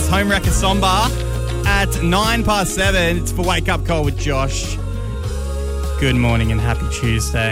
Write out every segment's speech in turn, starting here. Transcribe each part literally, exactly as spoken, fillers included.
Home Wrecker Somba at nine past seven. It's for Wake Up Call with Josh. Good morning and happy Tuesday.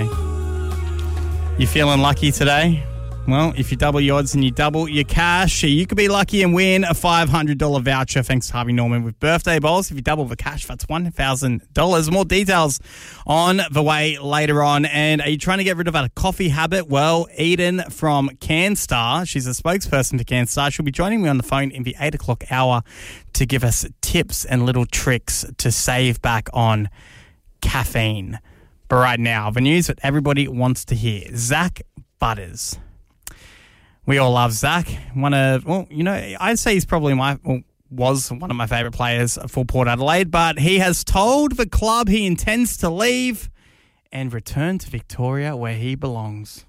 You feeling lucky today? Well, if you double your odds and you double your cash, you could be lucky and win a five hundred dollars voucher thanks to Harvey Norman with birthday bowls. If you double the cash, that's one thousand dollars. More details on the way later on. And are you trying to get rid of a coffee habit? Well, Eden from CanStar, she's a spokesperson for CanStar. She'll be joining me on the phone in the eight o'clock hour to give us tips and little tricks to save back on caffeine. But right now, the news that everybody wants to hear. Zach Butters. We all love Zach. One of, well, you know, I'd say he's probably my, well, was one of my favourite players for Port Adelaide, but he has told the club he intends to leave and return to Victoria where he belongs.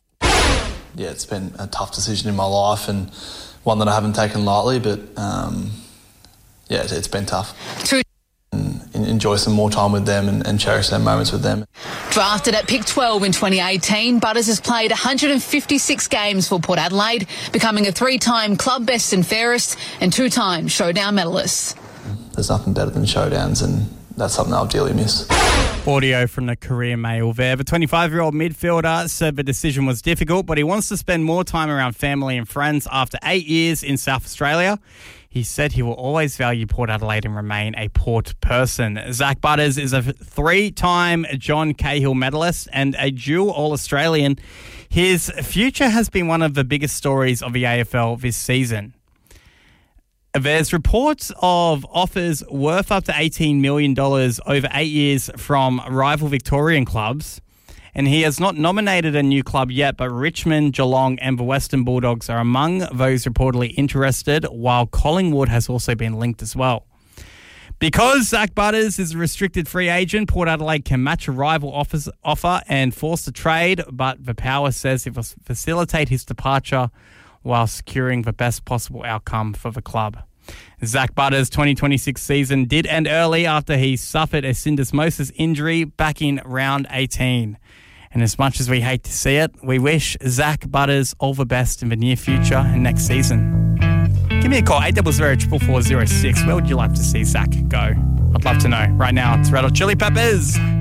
Yeah, it's been a tough decision in my life and one that I haven't taken lightly, but um, yeah, it's, it's been tough. True. And enjoy some more time with them and, and cherish their moments with them. Drafted at pick twelve in twenty eighteen, Butters has played one hundred fifty-six games for Port Adelaide, becoming a three-time club best and fairest and two-time showdown medalist. There's nothing better than showdowns, and that's something I'll dearly miss. Audio from the Career Mail there. The twenty-five-year-old midfielder said the decision was difficult, but he wants to spend more time around family and friends after eight years in South Australia. He said he will always value Port Adelaide and remain a Port person. Zach Butters is a three-time John Cahill medalist and a dual All-Australian. His future has been one of the biggest stories of the A F L this season. There's reports of offers worth up to eighteen million dollars over eight years from rival Victorian clubs. And he has not nominated a new club yet, but Richmond, Geelong and the Western Bulldogs are among those reportedly interested, while Collingwood has also been linked as well. Because Zach Butters is a restricted free agent, Port Adelaide can match a rival offers, offer and force the trade, but the Power says it will facilitate his departure while securing the best possible outcome for the club. Zach Butters' twenty twenty-six season did end early after he suffered a syndesmosis injury back in round eighteen. And as much as we hate to see it, we wish Zach Butters all the best in the near future and next season. Give me a call, eight zero zero, four four zero six. Where would you like to see Zach go? I'd love to know. Right now, it's Red Hot Chili Peppers.